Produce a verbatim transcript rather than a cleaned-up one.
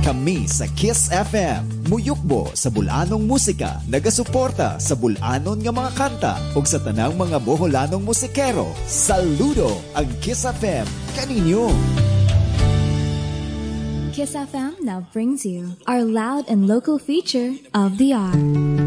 Kami sa Kiss F M, muyukbo sa bulanong musika, nagasuporta sa bulanon nga mga kanta ug sa tanang mga Boholanong musikero. Saludo ang Kiss F M kaninyo. Kiss F M now brings you our loud and local feature of the hour.